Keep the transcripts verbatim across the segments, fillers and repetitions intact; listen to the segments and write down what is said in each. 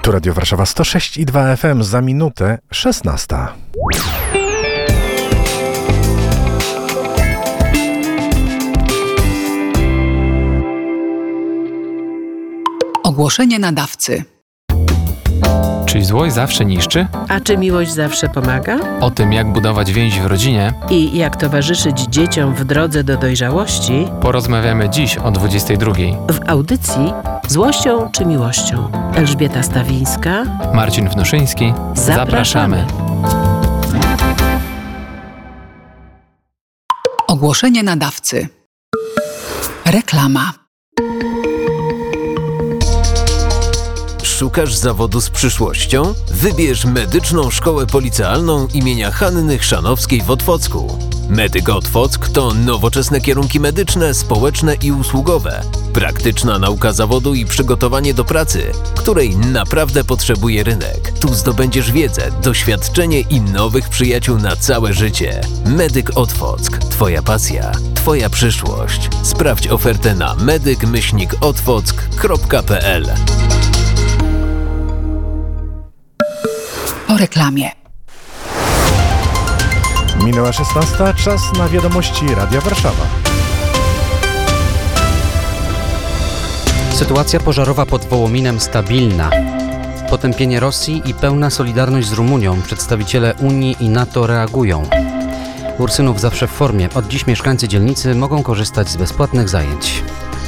Tu Radio Warszawa sto sześć i dwa F M, za minutę szesnasta. Ogłoszenie nadawcy. Czy złość zawsze niszczy? A czy miłość zawsze pomaga? O tym, jak budować więź w rodzinie I jak towarzyszyć dzieciom w drodze do dojrzałości, porozmawiamy dziś o dwudziestej drugiej. w audycji Złością czy miłością. Elżbieta Stawińska, Marcin Wnoszyński. Zapraszamy. Ogłoszenie nadawcy. Reklama. Szukasz zawodu z przyszłością? Wybierz Medyczną Szkołę Policealną imienia Hanny Chrzanowskiej w Otwocku. Medyk Otwock to nowoczesne kierunki medyczne, społeczne i usługowe. Praktyczna nauka zawodu i przygotowanie do pracy, której naprawdę potrzebuje rynek. Tu zdobędziesz wiedzę, doświadczenie i nowych przyjaciół na całe życie. Medyk Otwock. Twoja pasja, Twoja przyszłość. Sprawdź ofertę na medyk myślnik otwock kropka p l. Po reklamie. Minęła szesnasta, czas na wiadomości Radia Warszawa. Sytuacja pożarowa pod Wołominem stabilna. Potępienie Rosji i pełna solidarność z Rumunią. Przedstawiciele Unii i NATO reagują. Ursynów zawsze w formie. Od dziś mieszkańcy dzielnicy mogą korzystać z bezpłatnych zajęć.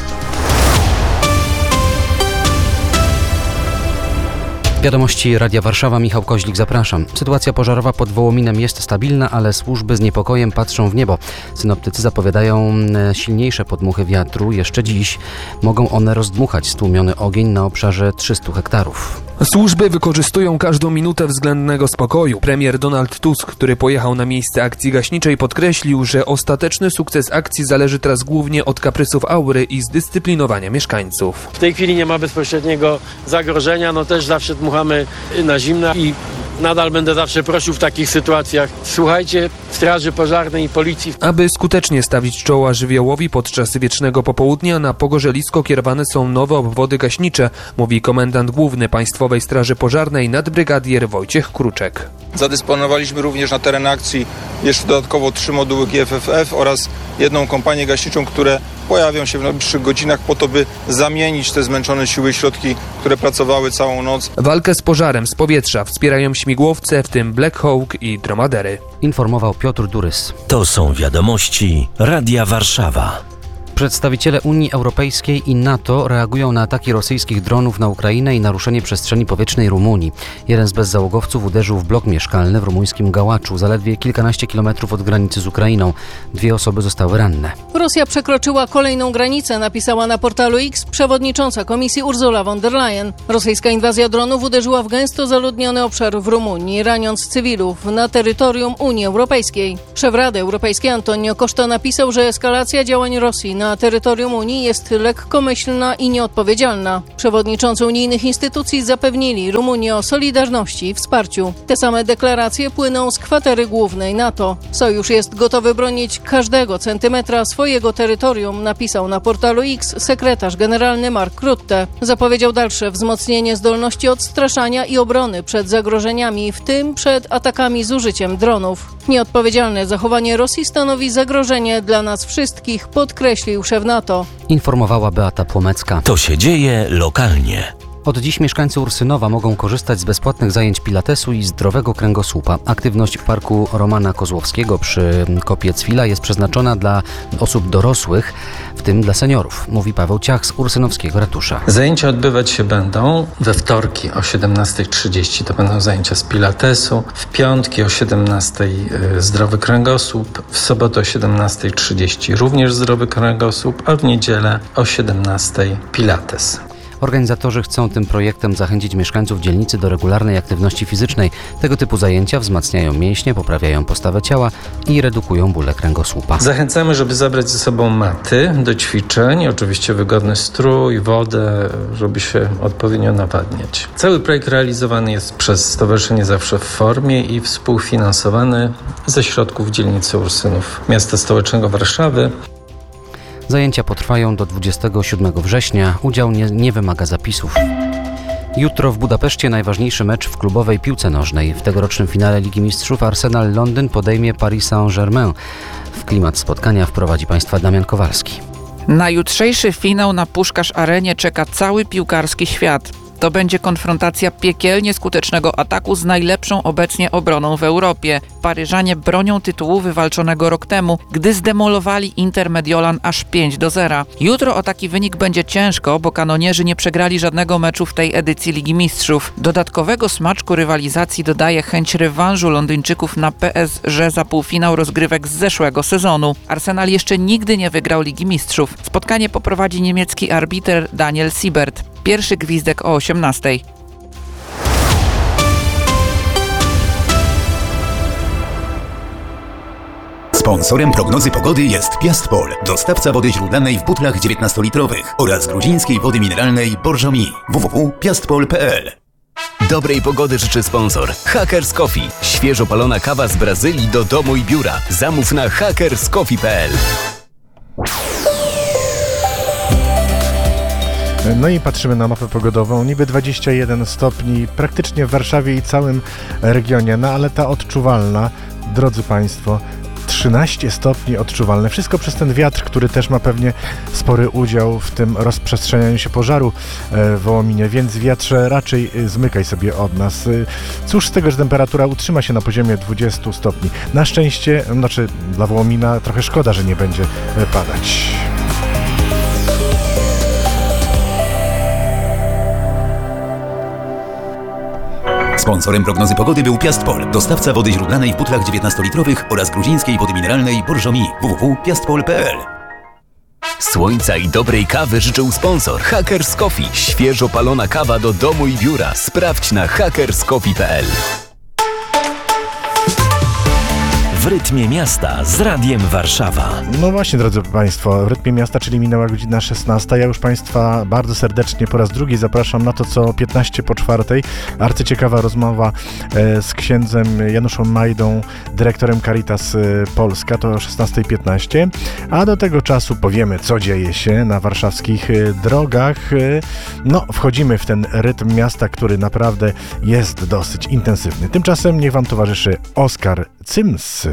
Wiadomości Radia Warszawa, Michał Koźlik, zapraszam. Sytuacja pożarowa pod Wołominem jest stabilna, ale służby z niepokojem patrzą w niebo. Synoptycy zapowiadają silniejsze podmuchy wiatru. Jeszcze dziś mogą one rozdmuchać stłumiony ogień na obszarze trzystu hektarów. Służby wykorzystują każdą minutę względnego spokoju. Premier Donald Tusk, który pojechał na miejsce akcji gaśniczej, podkreślił, że ostateczny sukces akcji zależy teraz głównie od kaprysów aury i zdyscyplinowania mieszkańców. W tej chwili nie ma bezpośredniego zagrożenia, no też zawsze dmuchamy na zimno i nadal będę zawsze prosił w takich sytuacjach: słuchajcie Straży Pożarnej i Policji. Aby skutecznie stawić czoła żywiołowi podczas wiecznego popołudnia, na Pogorzelisko kierowane są nowe obwody gaśnicze, mówi komendant główny Państwowej Straży Pożarnej nadbrygadier Wojciech Kruczek. Zadysponowaliśmy również na teren akcji jeszcze dodatkowo trzy moduły G F F F oraz jedną kompanię gaśniczą, które pojawią się w najbliższych godzinach po to, by zamienić te zmęczone siły i środki, które pracowały całą noc. Walkę z pożarem z powietrza wspierają śmigłowce, w tym Black Hawk i dromadery. Informował Piotr Durys. To są wiadomości Radia Warszawa. Przedstawiciele Unii Europejskiej i NATO reagują na ataki rosyjskich dronów na Ukrainę i naruszenie przestrzeni powietrznej Rumunii. Jeden z bezzałogowców uderzył w blok mieszkalny w rumuńskim Gałaczu, zaledwie kilkanaście kilometrów od granicy z Ukrainą. Dwie osoby zostały ranne. Rosja przekroczyła kolejną granicę, napisała na portalu X przewodnicząca Komisji Ursula von der Leyen. Rosyjska inwazja dronów uderzyła w gęsto zaludniony obszar w Rumunii, raniąc cywilów na terytorium Unii Europejskiej. Szef Rady Europejskiej Antonio Costa napisał, że eskalacja działań Rosji na terytorium Unii jest lekkomyślna i nieodpowiedzialna. Przewodniczący unijnych instytucji zapewnili Rumunię o solidarności i wsparciu. Te same deklaracje płyną z kwatery głównej NATO. Sojusz jest gotowy bronić każdego centymetra swojego terytorium, napisał na portalu X sekretarz generalny Mark Rutte. Zapowiedział dalsze wzmocnienie zdolności odstraszania i obrony przed zagrożeniami, w tym przed atakami z użyciem dronów. Nieodpowiedzialne zachowanie Rosji stanowi zagrożenie dla nas wszystkich, podkreślił szef NATO. Informowała Beata Płomecka. To się dzieje lokalnie. Od dziś mieszkańcy Ursynowa mogą korzystać z bezpłatnych zajęć pilatesu i zdrowego kręgosłupa. Aktywność w parku Romana Kozłowskiego przy Kopie Cwila jest przeznaczona dla osób dorosłych, w tym dla seniorów, mówi Paweł Ciach z ursynowskiego ratusza. Zajęcia odbywać się będą we wtorki o siedemnasta trzydzieści, to będą zajęcia z pilatesu, w piątki o siedemnasta zdrowy kręgosłup, w sobotę o siedemnasta trzydzieści również zdrowy kręgosłup, a w niedzielę o siedemnasta pilates. Organizatorzy chcą tym projektem zachęcić mieszkańców dzielnicy do regularnej aktywności fizycznej. Tego typu zajęcia wzmacniają mięśnie, poprawiają postawę ciała i redukują bóle kręgosłupa. Zachęcamy, żeby zabrać ze sobą maty do ćwiczeń, oczywiście wygodny strój, wodę, żeby się odpowiednio nawadniać. Cały projekt realizowany jest przez Stowarzyszenie Zawsze w Formie i współfinansowany ze środków dzielnicy Ursynów Miasta Stołecznego Warszawy. Zajęcia potrwają do dwudziestego siódmego września. Udział nie, nie wymaga zapisów. Jutro w Budapeszcie najważniejszy mecz w klubowej piłce nożnej. W tegorocznym finale Ligi Mistrzów Arsenal Londyn podejmie Paris Saint-Germain. W klimat spotkania wprowadzi Państwa Damian Kowalski. Na jutrzejszy finał na Puszkarz Arenie czeka cały piłkarski świat. To będzie konfrontacja piekielnie skutecznego ataku z najlepszą obecnie obroną w Europie. Paryżanie bronią tytułu wywalczonego rok temu, gdy zdemolowali Inter Mediolan aż pięć do zera. Jutro o taki wynik będzie ciężko, bo kanonierzy nie przegrali żadnego meczu w tej edycji Ligi Mistrzów. Dodatkowego smaczku rywalizacji dodaje chęć rewanżu Londyńczyków na P S G za półfinał rozgrywek z zeszłego sezonu. Arsenal jeszcze nigdy nie wygrał Ligi Mistrzów. Spotkanie poprowadzi niemiecki arbiter Daniel Siebert. Pierwszy gwizdek o osiemnastej. Sponsorem prognozy pogody jest Piastpol, dostawca wody źródlanej w butlach dziewiętnastolitrowych oraz gruzińskiej wody mineralnej Borżomi. w w w kropka piastpol kropka p l. Dobrej pogody życzy sponsor Hackers Coffee. Świeżo palona kawa z Brazylii do domu i biura. Zamów na hackers coffee kropka p l. No i patrzymy na mapę pogodową. Niby dwadzieścia jeden stopni praktycznie w Warszawie i całym regionie, no ale ta odczuwalna, drodzy Państwo, trzynaście stopni odczuwalne. Wszystko przez ten wiatr, który też ma pewnie spory udział w tym rozprzestrzenianiu się pożaru w Wołominie, więc wietrze raczej zmykaj sobie od nas. Cóż z tego, że temperatura utrzyma się na poziomie dwudziestu stopni. Na szczęście, znaczy dla Wołomina trochę szkoda, że nie będzie padać. Sponsorem prognozy pogody był Piastpol, dostawca wody źródlanej w butlach dziewiętnastolitrowych oraz gruzińskiej wody mineralnej Borżomi. w w w kropka piastpol kropka p l. Słońca i dobrej kawy życzył sponsor Hackers Coffee. Świeżo palona kawa do domu i biura. Sprawdź na hackers coffee kropka p l. W rytmie miasta z Radiem Warszawa. No właśnie, drodzy Państwo, w rytmie miasta, czyli minęła godzina szesnasta. Ja już Państwa bardzo serdecznie po raz drugi zapraszam na to, co piętnaście po czwartej. Arcyciekawa rozmowa e, z księdzem Januszem Majdą, dyrektorem Caritas e, Polska, to o szesnasta piętnaście. A do tego czasu powiemy, co dzieje się na warszawskich e, drogach. E, no, wchodzimy w ten rytm miasta, który naprawdę jest dosyć intensywny. Tymczasem niech Wam towarzyszy Oskar Cyms.